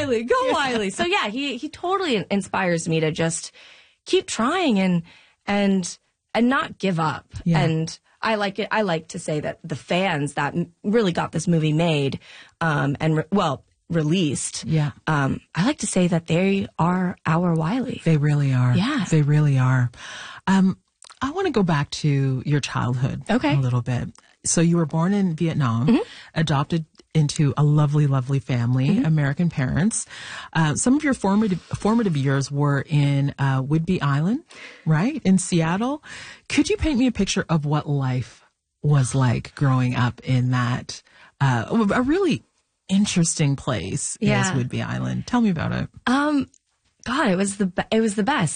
Wiley. Go Wiley. So yeah, he totally inspires me to just keep trying and not give up. Yeah. And I like it. I like to say that the fans that really got this movie made, released. Yeah. I like to say that they are our Wiley. They really are. Yeah. They really are. I want to go back to your childhood a little bit. So you were born in Vietnam, adopted into a lovely, lovely family, American parents. Some of your formative years were in Whidbey Island, right? In Seattle. Could you paint me a picture of what life was like growing up in that, a really interesting place is Whidbey Island. Tell me about it. God, it was the best.